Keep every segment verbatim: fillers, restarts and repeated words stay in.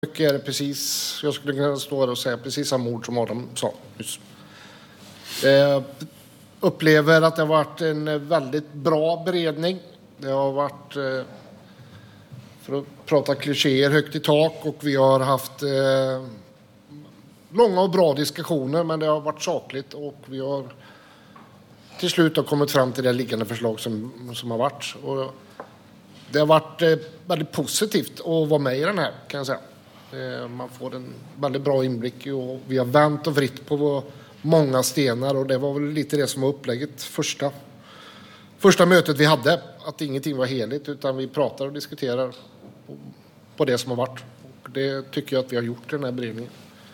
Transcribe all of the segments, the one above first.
mycket är det precis, jag skulle kunna stå här och säga precis samma ord som Adam sa nyss. Jag upplever att det har varit en väldigt bra beredning. Det har varit, för att prata klichéer, högt i tak, och vi har haft långa och bra diskussioner, men det har varit sakligt och vi har till slut har kommit fram till det liggande förslag som, som har varit. Och det har varit väldigt positivt att vara med i den här, kan jag säga. Man får en väldigt bra inblick och vi har vänt och vritt på många stenar, och det var väl lite det som var upplägget första, första mötet vi hade. Att ingenting var heligt, utan vi pratar och diskuterar på det som har varit. Och det tycker jag att vi har gjort i den här beredningen.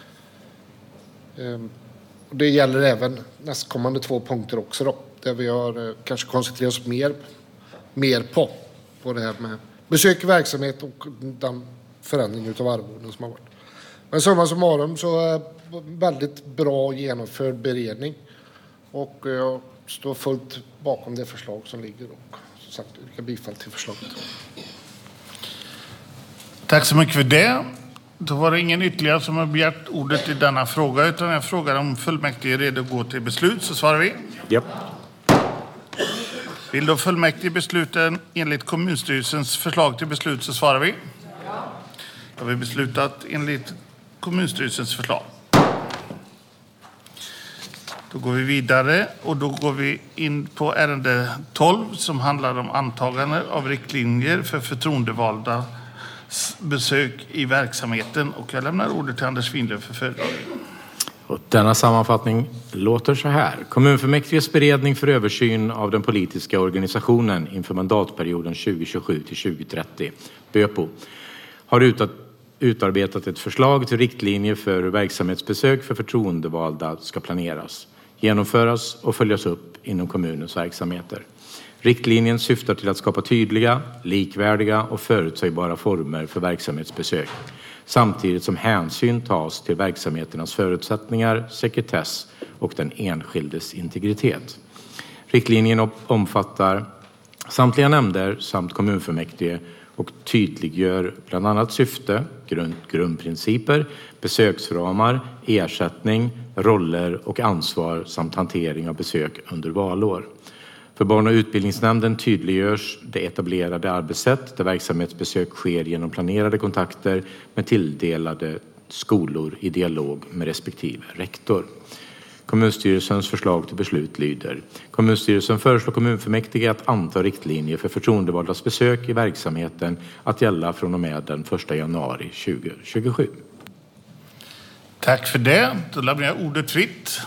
Det gäller även nästkommande två punkter också då, där vi har kanske koncentrerat oss mer, mer på, på det här med besök i verksamhet och den förändring av arvoden som har varit. Men summa summarum så är väldigt bra genomförd beredning, och jag står fullt bakom det förslag som ligger, och som sagt yrkar bifall till förslaget. Tack så mycket för det. Då var det ingen ytterligare som har begärt ordet i denna fråga, utan jag frågar om fullmäktige är redo att gå till beslut, så svarar vi. Ja. Vill då fullmäktige besluta enligt kommunstyrelsens förslag till beslut, så svarar vi. Ja. Då har vi beslutat enligt kommunstyrelsens förslag. Då går vi vidare, och då går vi in på ärende tolv som handlar om antagande av riktlinjer för förtroendevalda besök i verksamheten, och jag lämnar ordet till Anders Winlöf för föredragning. Och denna sammanfattning låter så här. Kommunfullmäktiges beredning för översyn av den politiska organisationen inför mandatperioden tjugo tjugosju till tjugo trettio, BÖPO, har utarbetat ett förslag till riktlinjer för hur verksamhetsbesök för förtroendevalda ska planeras, genomföras och följas upp inom kommunens verksamheter. Riktlinjen syftar till att skapa tydliga, likvärdiga och förutsägbara former för verksamhetsbesök, samtidigt som hänsyn tas till verksamheternas förutsättningar, sekretess och den enskildes integritet. Riktlinjen omfattar samtliga nämnder samt kommunfullmäktige och tydliggör bland annat syfte, grund, grundprinciper, besöksramar, ersättning, roller och ansvar samt hantering av besök under valår. För barn- och utbildningsnämnden tydliggörs det etablerade arbetssätt där verksamhetsbesök sker genom planerade kontakter med tilldelade skolor i dialog med respektive rektor. Kommunstyrelsens förslag till beslut lyder: Kommunstyrelsen föreslår kommunfullmäktige att anta riktlinjer för förtroendevaldas besök i verksamheten att gälla från och med den första januari tjugo tjugosju. Tack för det. Då lämnar jag ordet fritt.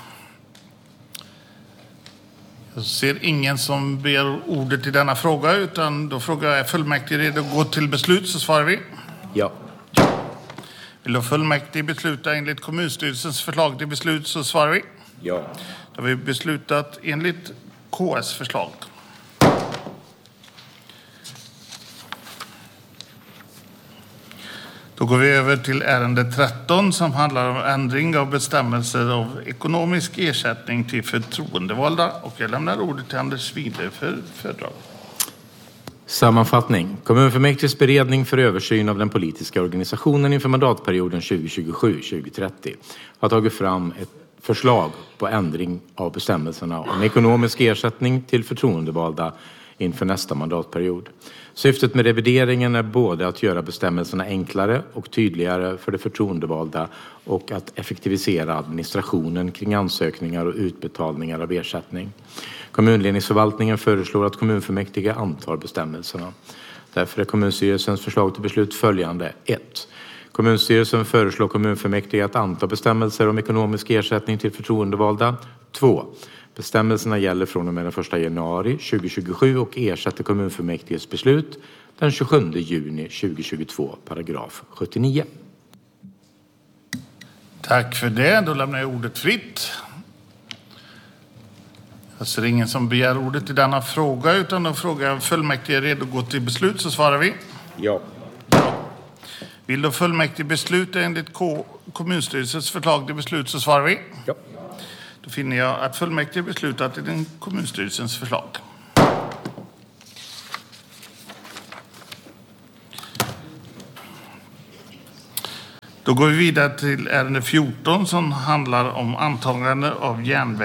Jag ser ingen som ber ordet i denna fråga, utan då frågar jag fullmäktige redo att gå till beslut, så svarar vi. Ja. Vill då fullmäktige besluta enligt kommunstyrelsens förslag till beslut, så svarar vi. Ja. Då har vi beslutat enligt K S förslag. Då går vi över till ärende tretton som handlar om ändring av bestämmelser av ekonomisk ersättning till förtroendevalda, och jag lämnar ordet till Anders Winlöf för föredrag. Sammanfattning. Kommunfullmäktiges beredning för översyn av den politiska organisationen inför mandatperioden tjugo tjugosju till tjugo trettio har tagit fram ett förslag på ändring av bestämmelserna om ekonomisk ersättning till förtroendevalda inför nästa mandatperiod. Syftet med revideringen är både att göra bestämmelserna enklare och tydligare för de förtroendevalda och att effektivisera administrationen kring ansökningar och utbetalningar av ersättning. Kommunledningsförvaltningen föreslår att kommunfullmäktige antar bestämmelserna. Därför är kommunstyrelsens förslag till beslut följande. ett. Kommunstyrelsen föreslår kommunfullmäktige att anta bestämmelser om ekonomisk ersättning till förtroendevalda. två. Bestämmelserna gäller från och med den första januari tjugo tjugosju och ersätter kommunfullmäktiges beslut den tjugosjunde juni tjugo tjugotvå, paragraf sjuttionio. Tack för det. Då lämnar jag ordet fritt. Jag ser ingen som begär ordet i denna fråga, utan då frågar jag fullmäktige är redo att gå till beslut, så svarar vi. Ja. Vill då fullmäktige besluta enligt K- kommunstyrelsens förslag till beslut, så svarar vi. Ja. Då finner jag att fullmäktige beslutat i den kommunstyrelsens förslag. Då går vi vidare till ärende fjorton som handlar om antagande av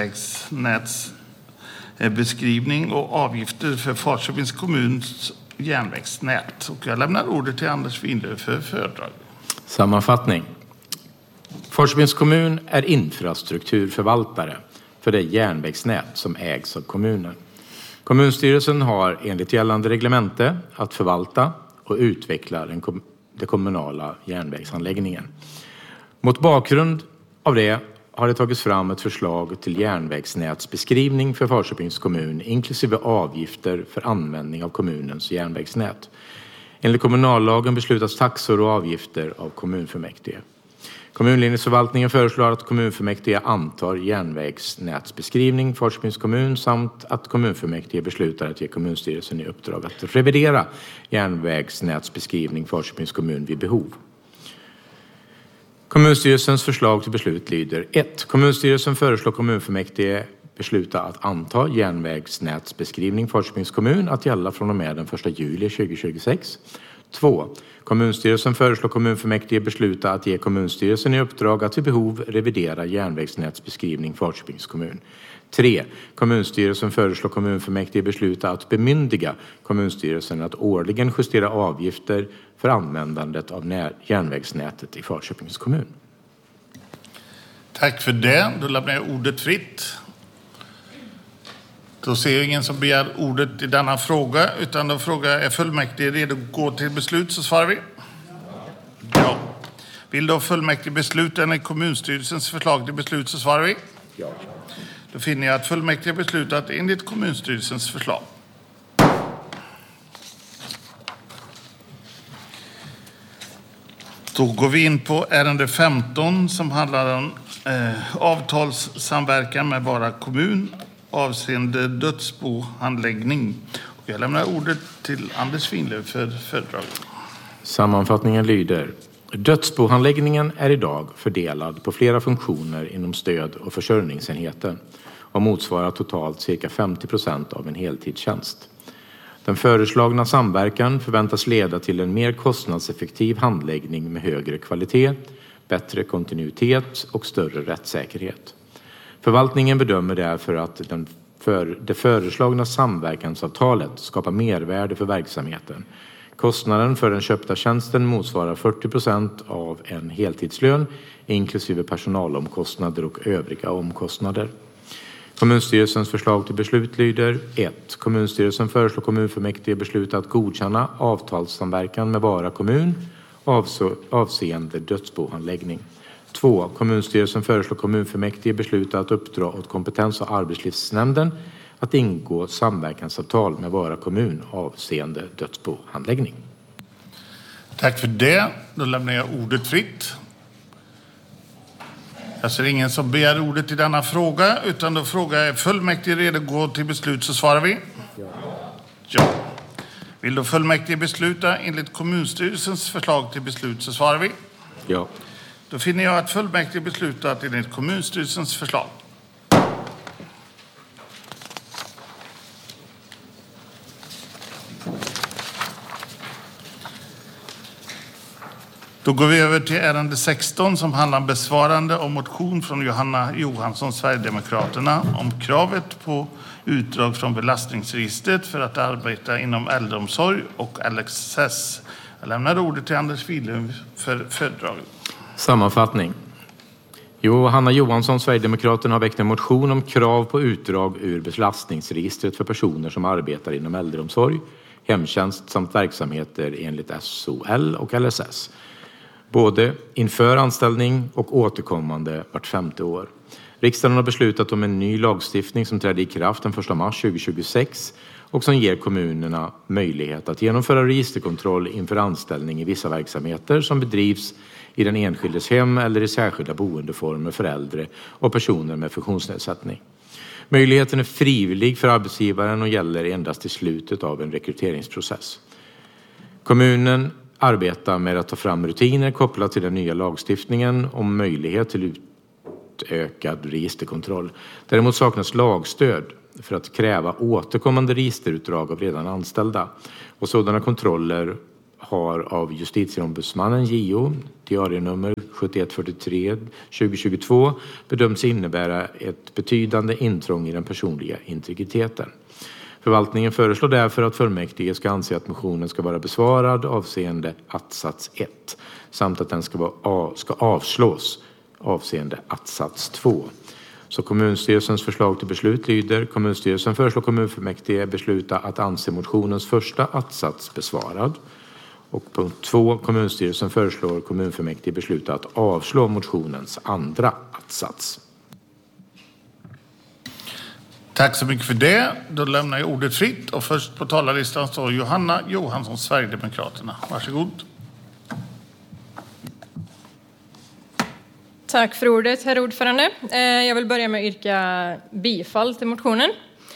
järnvägsnätsbeskrivning och avgifter för Falköpings kommuns järnvägsnät. Och jag lämnar ordet till Anders Winlöf för föredrag. Sammanfattning. Falköpings kommun är infrastrukturförvaltare för det järnvägsnät som ägs av kommunen. Kommunstyrelsen har enligt gällande reglemente att förvalta och utveckla den kom- den kommunala järnvägsanläggningen. Mot bakgrund av det har det tagits fram ett förslag till järnvägsnätsbeskrivning för Falköpings kommun inklusive avgifter för användning av kommunens järnvägsnät. Enligt kommunallagen beslutas taxor och avgifter av kommunfullmäktige. Kommunledningsförvaltningen föreslår att kommunfullmäktige antar järnvägsnätsbeskrivning för Falköpings kommun samt att kommunfullmäktige beslutar att ge kommunstyrelsen i uppdrag att revidera järnvägsnätsbeskrivning för Falköpings kommun vid behov. Kommunstyrelsens förslag till beslut lyder ett. Kommunstyrelsen föreslår kommunfullmäktige besluta att anta järnvägsnätsbeskrivning för Falköpings kommun att gälla från och med den första juli tjugohundratjugosex. två. Kommunstyrelsen föreslår kommunfullmäktige besluta att ge kommunstyrelsen i uppdrag att vid behov revidera järnvägsnätsbeskrivning för Falköpings kommun. tre. Kommunstyrelsen föreslår kommunfullmäktige besluta att bemyndiga kommunstyrelsen att årligen justera avgifter för användandet av järnvägsnätet i Falköpings kommun. Tack för det. Då lämnar jag ordet fritt. Då ser jag ingen som begär ordet i denna fråga, utan då frågar jag, är fullmäktige redo att gå till beslut, så svarar vi. Ja. Vill då fullmäktige besluta enligt kommunstyrelsens förslag till beslut, så svarar vi. Ja. Då finner jag att fullmäktige beslutat enligt kommunstyrelsens förslag. Då går vi in på ärende femton som handlar om eh, avtalssamverkan med Vara kommun avseende dödsbohandläggning. Och jag lämnar ordet till Anders Winlöf för föredrag. Sammanfattningen lyder: dödsbohandläggningen är idag fördelad på flera funktioner inom stöd- och försörjningsenheten och motsvarar totalt cirka femtio procent av en heltidstjänst. Den föreslagna samverkan förväntas leda till en mer kostnadseffektiv handläggning med högre kvalitet, bättre kontinuitet och större rättssäkerhet. Förvaltningen bedömer därför att den för, det föreslagna samverkansavtalet skapar mervärde för verksamheten. Kostnaden för den köpta tjänsten motsvarar fyrtio procent av en heltidslön inklusive personalomkostnader och övriga omkostnader. Kommunstyrelsens förslag till beslut lyder ett. Kommunstyrelsen föreslår kommunfullmäktige besluta att godkänna avtalssamverkan med Vara kommun avseende dödsbohandläggning. två. Kommunstyrelsen föreslår kommunfullmäktige besluta att uppdra åt kompetens- och arbetslivsnämnden att ingå samverkansavtal med Vara kommun avseende dödsbohandläggning. Tack för det. Då lämnar jag ordet fritt. Jag ser ingen som begär ordet i denna fråga, utan då frågar jag, är fullmäktige redo att gå till beslut, så svarar vi. Ja. Ja. Vill då fullmäktige besluta enligt kommunstyrelsens förslag till beslut, så svarar vi. Ja. Då finner jag att fullmäktige beslutat enligt kommunstyrelsens förslag. Då går vi över till ärende sexton som handlar om besvarande av motion från Johanna Johansson, Sverigedemokraterna, om kravet på utdrag från belastningsregistret för att arbeta inom äldreomsorg och L X S. Jag lämnar ordet till Anders Winlöf för föredrag. Sammanfattning. Johanna Johansson, Sverigedemokraterna, har väckt en motion om krav på utdrag ur belastningsregistret för personer som arbetar inom äldreomsorg, hemtjänst samt verksamheter enligt S O L och L S S. Både inför anställning och återkommande vart femte år. Riksdagen har beslutat om en ny lagstiftning som trädde i kraft den första mars tjugohundratjugosex och som ger kommunerna möjlighet att genomföra registerkontroll inför anställning i vissa verksamheter som bedrivs i den enskildes hem eller i särskilda boendeformer för äldre och personer med funktionsnedsättning. Möjligheten är frivillig för arbetsgivaren och gäller endast i slutet av en rekryteringsprocess. Kommunen arbetar med att ta fram rutiner kopplat till den nya lagstiftningen om möjlighet till utökad registerkontroll. Däremot saknas lagstöd för att kräva återkommande registerutdrag av redan anställda. Och sådana kontroller har av justitieombudsmannen J O, diarienummer sjuttioett fyrtiotre tjugohundratjugotvå bedöms innebära ett betydande intrång i den personliga integriteten. Förvaltningen föreslår därför att fullmäktige ska anse att motionen ska vara besvarad avseende att-sats ett samt att den ska, vara, ska avslås avseende att-sats två. Så kommunstyrelsens förslag till beslut lyder: kommunstyrelsen föreslår kommunfullmäktige besluta att anse motionens första att-sats besvarad. Och punkt två, kommunstyrelsen föreslår kommunfullmäktige besluta att avslå motionens andra att-sats. Tack så mycket för det. Då lämnar jag ordet fritt och först på talarlistan står Johanna Johansson, Sverigedemokraterna. Varsågod. Tack för ordet, herr ordförande. Jag vill börja med att yrka bifall till motionen.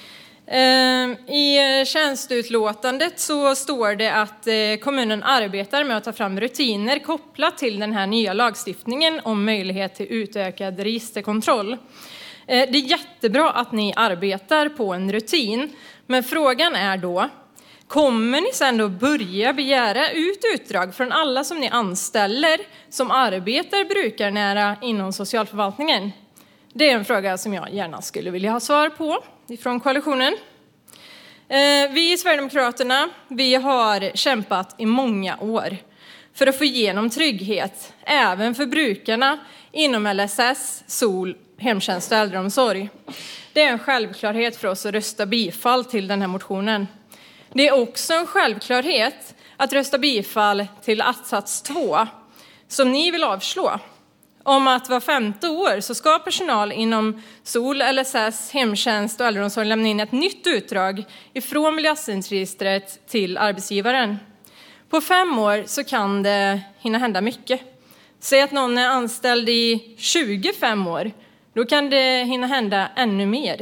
I tjänsteutlåtandet så står det att kommunen arbetar med att ta fram rutiner kopplat till den här nya lagstiftningen om möjlighet till utökad registerkontroll. Det är jättebra att ni arbetar på en rutin, men frågan är då: kommer ni sedan då börja begära ut utdrag från alla som ni anställer som arbetar brukarnära inom socialförvaltningen? Det är en fråga som jag gärna skulle vilja ha svar på från koalitionen. Vi i Sverigedemokraterna, vi har kämpat i många år för att få igenom trygghet även för brukarna inom L S S, S O L, hemtjänst och äldreomsorg. Det är en självklarhet för oss att rösta bifall till den här motionen. Det är också en självklarhet att rösta bifall till att-sats två som ni vill avslå. Om att var femte år så ska personal inom S O L, L S S, hemtjänst och äldreomsorg lämna in ett nytt utdrag ifrån belastningsregistret till arbetsgivaren. På fem år så kan det hinna hända mycket. Säg att någon är anställd i tjugofem år, då kan det hinna hända ännu mer.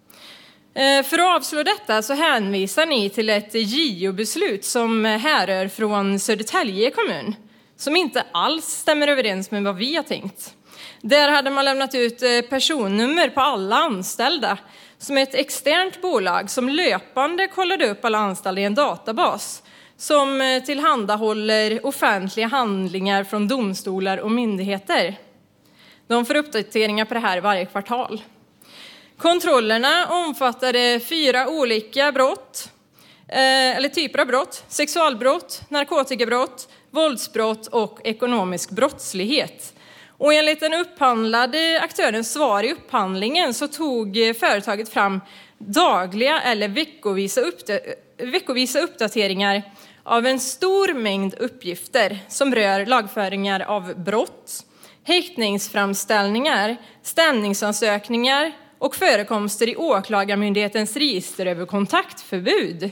För att avslå detta så hänvisar ni till ett J O-beslut som härrör från Södertälje kommun, som inte alls stämmer överens med vad vi har tänkt. Där hade man lämnat ut personnummer på alla anställda som ett externt bolag som löpande kollade upp alla anställda i en databas som tillhandahåller offentliga handlingar från domstolar och myndigheter. De får uppdateringar på det här varje kvartal. Kontrollerna omfattade fyra olika brott, eller typer av brott: sexualbrott, narkotikabrott, våldsbrott och ekonomisk brottslighet. Och enligt den upphandlade aktörens svar i upphandlingen så tog företaget fram dagliga eller veckovisa, uppda- veckovisa uppdateringar av en stor mängd uppgifter som rör lagföringar av brott, häktningsframställningar, stämningsansökningar och förekomster i åklagarmyndighetens register över kontaktförbud.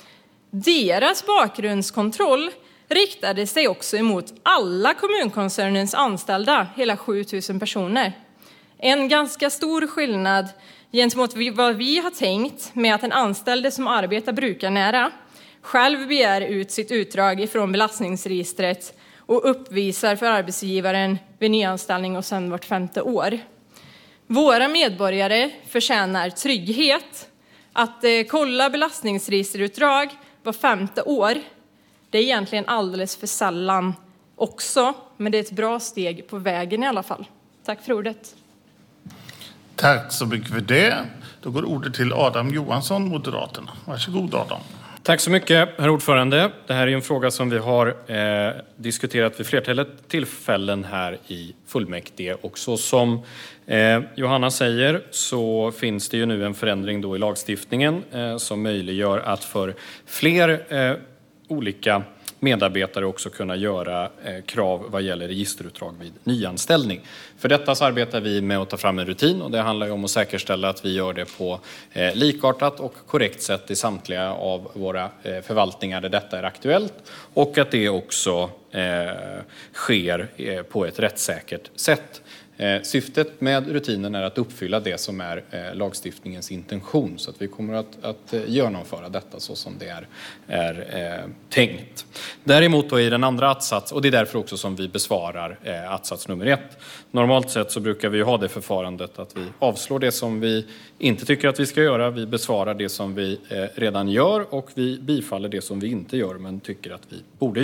Deras bakgrundskontroll riktade sig också emot alla kommunkoncernens anställda, hela sju tusen personer. En ganska stor skillnad gentemot vad vi har tänkt med att en anställde som arbetar brukarnära själv begär ut sitt utdrag ifrån belastningsregistret och uppvisar för arbetsgivaren vid nyanställning och sedan vart femte år. Våra medborgare förtjänar trygghet. Att eh, kolla belastningsregisterutdrag var femte år, det är egentligen alldeles för sällan också, men det är ett bra steg på vägen i alla fall. Tack för ordet. Tack så mycket för det. Då går ordet till Adam Johansson, Moderaterna. Varsågod Adam. Tack så mycket, herr ordförande. Det här är en fråga som vi har eh, diskuterat vid flertalet tillfällen här i fullmäktige. Och så som eh, Johanna säger så finns det ju nu en förändring då i lagstiftningen eh, som möjliggör att för fler eh, olika medarbetare också kunna göra eh, krav vad gäller registerutdrag vid nyanställning. För detta så arbetar vi med att ta fram en rutin och det handlar ju om att säkerställa att vi gör det på eh, likartat och korrekt sätt i samtliga av våra eh, förvaltningar där detta är aktuellt och att det också eh, sker eh, på ett rättssäkert sätt. Eh, syftet med rutinen är att uppfylla det som är eh, lagstiftningens intention så att vi kommer att, att eh, genomföra detta så som det är, är eh, tänkt. Däremot då i den andra att-sats, och det är därför också som vi besvarar eh, att-sats nummer ett. Normalt sett så brukar vi ha det förfarandet att vi avslår det som vi inte tycker att vi ska göra. Vi besvarar det som vi eh, redan gör och vi bifaller det som vi inte gör men tycker att vi borde göra.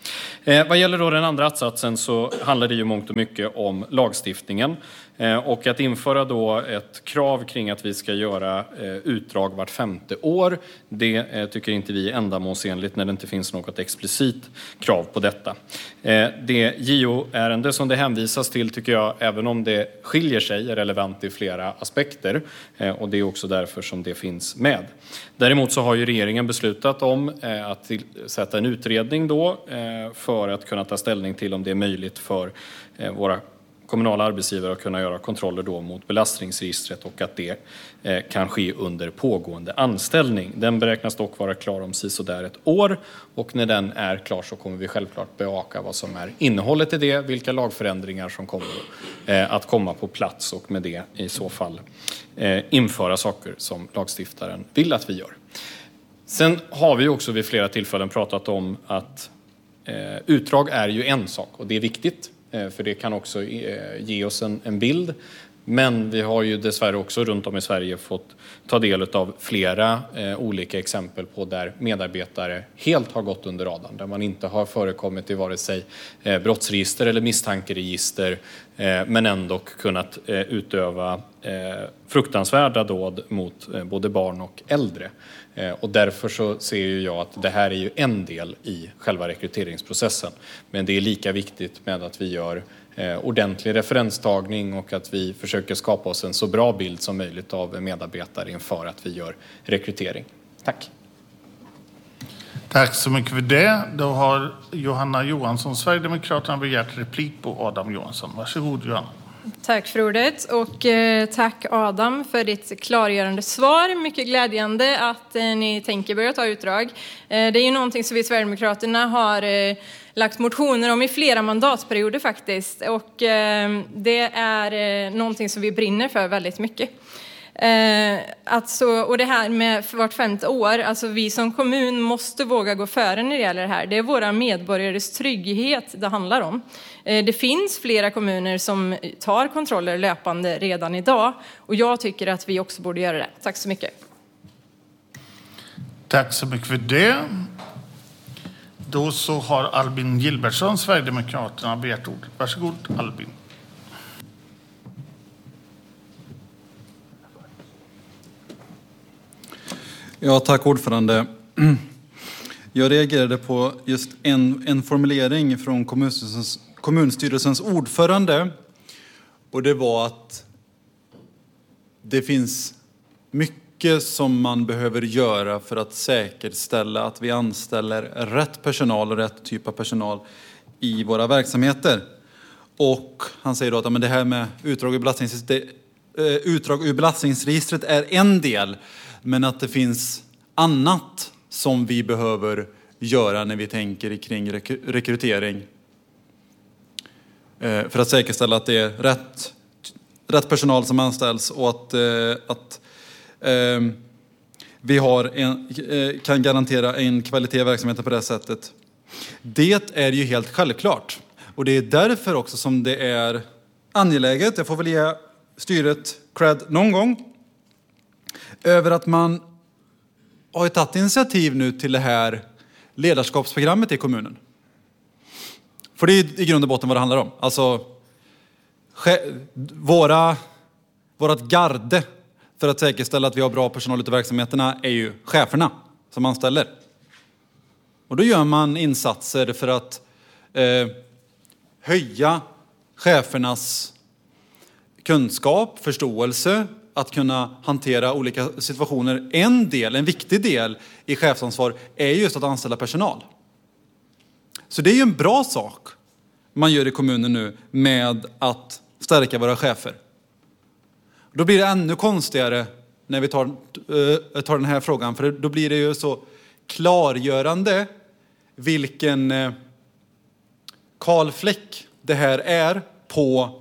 Eh, vad gäller då den andra attsatsen så handlar det ju mångt och mycket om lagstiftningen. Eh, och att införa då ett krav kring att vi ska göra eh, utdrag vart femte år, det eh, tycker inte vi är ändamålsenligt när det inte finns något explicit krav på detta. Eh, det J O-ärende som det hänvisas till tycker jag, även om det skiljer sig, är relevant i flera aspekter. Eh, och det är också därför som det finns med. Däremot så har ju regeringen beslutat om eh, att sätta en utredning då eh, för att kunna ta ställning till om det är möjligt för eh, våra kommunala arbetsgivare att kunna göra kontroller då mot belastningsregistret och att det eh, kan ske under pågående anställning. Den beräknas dock vara klar om sisådär ett år, och när den är klar så kommer vi självklart bevaka vad som är innehållet i det, vilka lagförändringar som kommer eh, att komma på plats och med det i så fall eh, införa saker som lagstiftaren vill att vi gör. Sen har vi också vid flera tillfällen pratat om att eh, utdrag är ju en sak och det är viktigt. För det kan också ge oss en, en bild. Men vi har ju dessvärre också runt om i Sverige fått ta del av flera eh, olika exempel på där medarbetare helt har gått under radarn. Där man inte har förekommit i vare sig eh, brottsregister eller misstankeregister. Eh, men ändå kunnat eh, utöva eh, fruktansvärda dåd mot eh, både barn och äldre. Eh, och därför så ser ju jag att det här är ju en del i själva rekryteringsprocessen. Men det är lika viktigt med att vi gör Eh, ordentlig referenstagning och att vi försöker skapa oss en så bra bild som möjligt av medarbetare inför att vi gör rekrytering. Tack. Tack så mycket för det. Då har Johanna Johansson, Sverigedemokraterna, begärt replik på Adam Johansson. Varsågod Johanna. Tack för ordet och eh, tack Adam för ditt klargörande svar. Mycket glädjande att eh, ni tänker börja ta utdrag. Eh, det är ju någonting som vi Sverigedemokraterna har eh, lagt motioner om i flera mandatperioder faktiskt. Och eh, det är eh, någonting som vi brinner för väldigt mycket. Eh, alltså, och det här med vart femte år, alltså vi som kommun måste våga gå före när det gäller det här. Det är våra medborgares trygghet det handlar om. Eh, det finns flera kommuner som tar kontroller löpande redan idag. Och jag tycker att vi också borde göra det. Tack så mycket. Tack så mycket för det. Då så har Albin Gilbertsson, Sverigedemokraterna, begärt ordet. Varsågod Albin. Ja, tack ordförande. Jag reagerade på just en, en formulering från kommunstyrelsens, kommunstyrelsens ordförande. Och det var att det finns mycket som man behöver göra för att säkerställa att vi anställer rätt personal och rätt typ av personal i våra verksamheter. Och han säger då att ja, men det här med utdrag ur belastningsregistret, utdrag ur belastningsregistret är en del. Men att det finns annat som vi behöver göra när vi tänker kring rekrytering. För att säkerställa att det är rätt, rätt personal som anställs och att, att eh, vi har en, kan garantera en kvalitet i verksamheten på det sättet. Det är ju helt självklart. Och det är därför också som det är angeläget, jag får väl ge styret cred någon gång, över att man har tagit initiativ nu till det här ledarskapsprogrammet i kommunen. För det är i grund och botten vad det handlar om. Alltså, våra, vårat garde för att säkerställa att vi har bra personal ute i verksamheterna är ju cheferna som anställer. Och då gör man insatser för att eh, höja chefernas kunskap, förståelse, att kunna hantera olika situationer. En del, en viktig del i chefsansvar är just att anställa personal. Så det är ju en bra sak man gör i kommunen nu med att stärka våra chefer. Då blir det ännu konstigare när vi tar, äh, tar den här frågan. För då blir det ju så klargörande vilken äh, kalfläck det här är på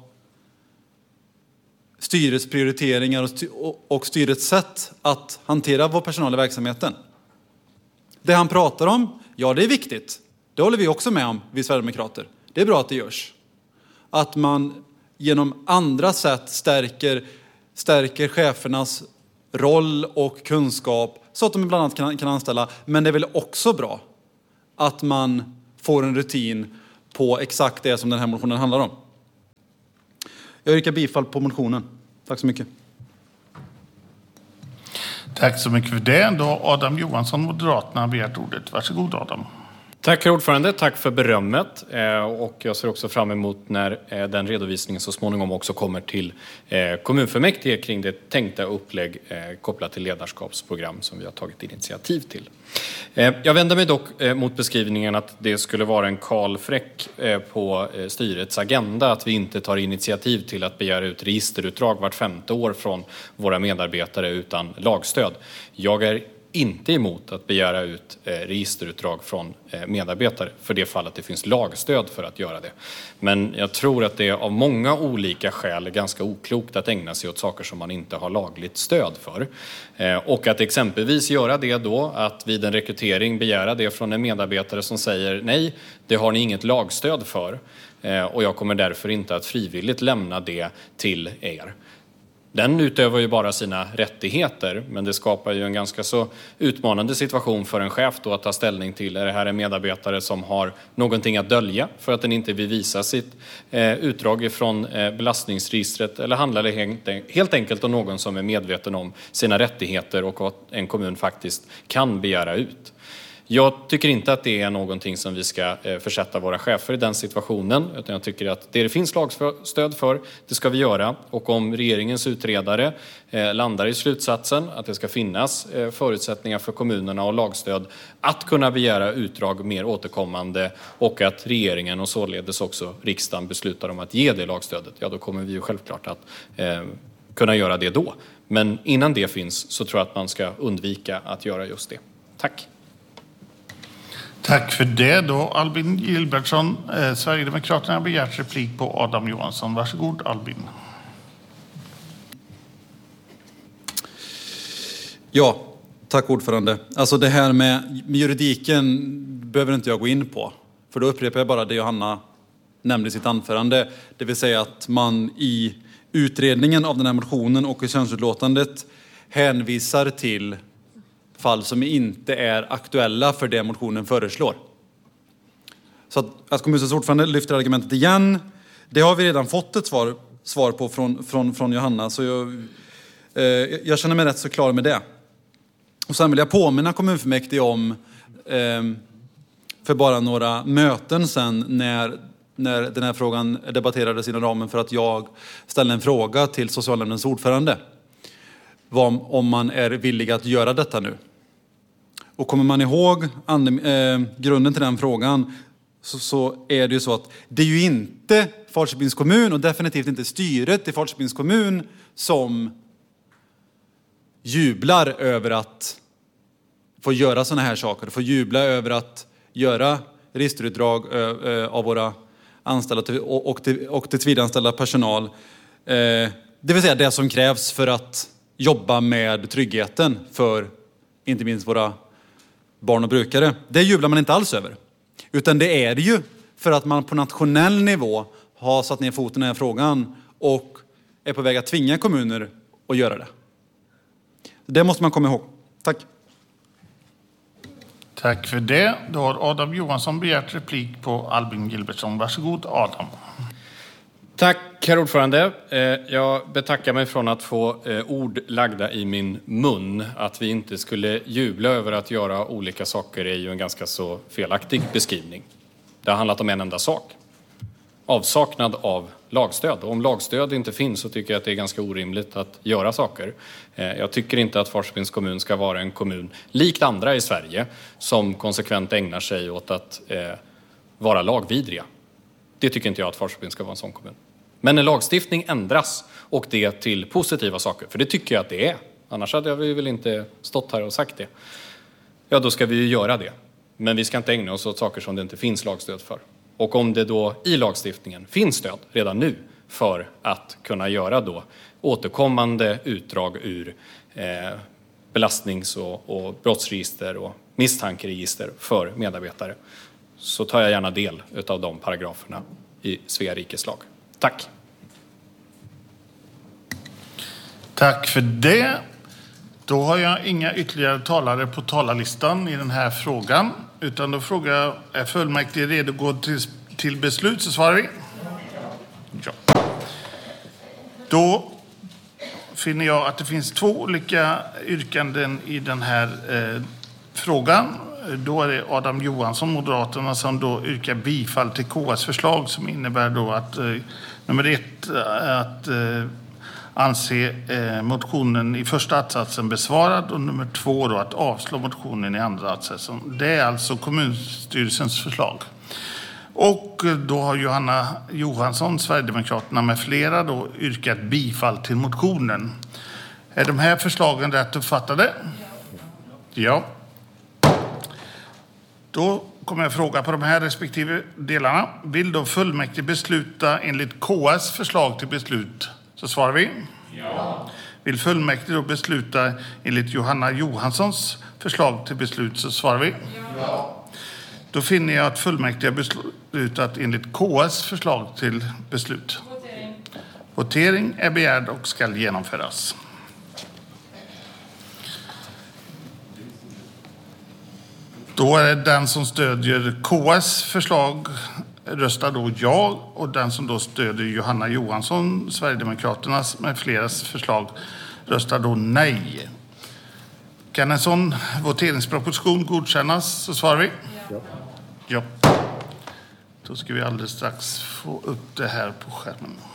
styrets prioriteringar och, styr- och styrets sätt att hantera vår personal i verksamheten. Det han pratar om, ja det är viktigt. Det håller vi också med om, vi Sverigedemokrater. Det är bra att det görs. Att man genom andra sätt stärker, stärker chefernas roll och kunskap så att de bland annat kan, kan anställa. Men det är väl också bra att man får en rutin på exakt det som den här motionen handlar om. Jag yrkar bifall på motionen. Tack så mycket. Tack så mycket för det. Då har Adam Johansson, Moderaterna, begärt ordet. Varsågod Adam. Tack herr ordförande, tack för berömmet. Och jag ser också fram emot när den redovisningen så småningom också kommer till kommunfullmäktige kring det tänkta upplägg kopplat till ledarskapsprogram som vi har tagit initiativ till. Jag vänder mig dock mot beskrivningen att det skulle vara en kalfräck på styrets agenda att vi inte tar initiativ till att begära ut registerutdrag vart femte år från våra medarbetare utan lagstöd. Jag är inte emot att begära ut registerutdrag från medarbetare för det fall att det finns lagstöd för att göra det. Men jag tror att det är av många olika skäl ganska oklokt att ägna sig åt saker som man inte har lagligt stöd för. Och att exempelvis göra det då, att vid en rekrytering begära det från en medarbetare som säger nej, det har ni inget lagstöd för och jag kommer därför inte att frivilligt lämna det till er. Den utövar ju bara sina rättigheter, men det skapar ju en ganska så utmanande situation för en chef då att ta ställning till. Är det här en medarbetare som har någonting att dölja för att den inte vill visa sitt eh, utdrag från eh, belastningsregistret? Eller handlar det helt enkelt om någon som är medveten om sina rättigheter och vad en kommun faktiskt kan begära ut? Jag tycker inte att det är någonting som vi ska försätta våra chefer i den situationen, utan jag tycker att det det finns lagstöd för, det ska vi göra. Och om regeringens utredare landar i slutsatsen att det ska finnas förutsättningar för kommunerna och lagstöd att kunna begära utdrag mer återkommande och att regeringen och således också riksdagen beslutar om att ge det lagstödet, ja då kommer vi ju självklart att eh, kunna göra det då. Men innan det finns så tror jag att man ska undvika att göra just det. Tack. Tack för det. Då Albin Gilbertsson, eh, Sverigedemokraterna, har begärt replik på Adam Johansson. Varsågod Albin. Ja, tack ordförande. Alltså det här med juridiken behöver inte jag gå in på. För då upprepar jag bara det Johanna nämnde i sitt anförande. Det vill säga att man i utredningen av den här motionen och i könsutlåtandet hänvisar till fall som inte är aktuella för det motionen föreslår. Så att, att kommunstyrelsens ordförande lyfter argumentet igen, det har vi redan fått ett svar, svar på från, från, från Johanna. Så jag, eh, jag känner mig rätt så klar med det. Och sen vill jag påminna kommunfullmäktige om eh, för bara några möten sen när, när den här frågan debatterades inom ramen för att jag ställde en fråga till socialnämndens ordförande. Om man är villig att göra detta nu. Och kommer man ihåg and, eh, grunden till den frågan så, så är det ju så att det är ju inte Falköpings kommun och definitivt inte styret i Falköpings kommun som jublar över att få göra sådana här saker. Få jubla över att göra registerutdrag eh, av våra anställda och, och, till, och till tillsvidareanställda personal. Eh, det vill säga det som krävs för att jobba med tryggheten för inte minst våra barn och brukare. Det jublar man inte alls över. Utan det är ju för att man på nationell nivå har satt ner foten i den här frågan och är på väg att tvinga kommuner att göra det. Det måste man komma ihåg. Tack. Tack för det. Då har Adam Johansson begärt replik på Albin Gilbertsson. Varsågod Adam. Tack herr ordförande. Jag betackar mig från att få ord lagda i min mun. Att vi inte skulle jubla över att göra olika saker är ju en ganska så felaktig beskrivning. Det har handlat om en enda sak. Avsaknad av lagstöd. Och om lagstöd inte finns så tycker jag att det är ganska orimligt att göra saker. Jag tycker inte att Falköpings kommun ska vara en kommun likt andra i Sverige som konsekvent ägnar sig åt att eh, vara lagvidriga. Det tycker inte jag att Falköping ska vara en sån kommun. Men en lagstiftning ändras och det till positiva saker. För det tycker jag att det är. Annars hade jag väl inte stått här och sagt det. Ja, då ska vi ju göra det. Men vi ska inte ägna oss åt saker som det inte finns lagstöd för. Och om det då i lagstiftningen finns stöd redan nu för att kunna göra då återkommande utdrag ur eh, belastnings- och, och brottsregister och misstankeregister för medarbetare, så tar jag gärna del av de paragraferna i Svea rikes lag. Tack. Tack för det. Då har jag inga ytterligare talare på talarlistan i den här frågan. utan då frågar jag, är fullmäktige redo att gå till, till beslut? Så svarar vi. Ja. Då finner jag att det finns två olika yrkanden i den här eh, frågan. Då är det Adam Johansson, Moderaterna, som då yrkar bifall till K S förslag som innebär då att eh, nummer ett att eh, anse eh, motionen i första attsatsen besvarad och nummer två då att avslå motionen i andra attsatsen. Det är alltså kommunstyrelsens förslag. Och då har Johanna Johansson, Sverigedemokraterna med flera då yrkat bifall till motionen. Är de här förslagen rätt uppfattade? Ja. Då kommer jag fråga på de här respektive delarna. Vill då fullmäktige besluta enligt K S förslag till beslut? Så svarar vi. Ja. Vill fullmäktige då besluta enligt Johanna Johanssons förslag till beslut? Så svarar vi. Ja. Då finner jag att fullmäktige har beslutat enligt K S förslag till beslut. Votering. Votering är begärd och ska genomföras. Då är det den som stödjer K S förslag röstar då ja, och den som då stödjer Johanna Johansson, Sverigedemokraternas med fleras förslag röstar då nej. Kan en sån voteringsproposition godkännas? Så svarar vi. Ja. Ja. Då ska vi alldeles strax få upp det här på skärmen.